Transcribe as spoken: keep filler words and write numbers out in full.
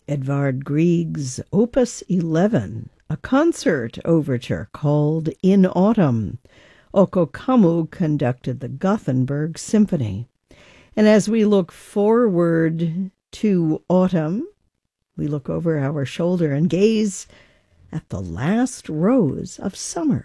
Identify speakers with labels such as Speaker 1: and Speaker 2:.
Speaker 1: Edvard Grieg's Opus eleven, a concert overture called In Autumn. Oko Kammu conducted the Gothenburg Symphony. And as we look forward to autumn, we look over our shoulder and gaze at the last rose of summer.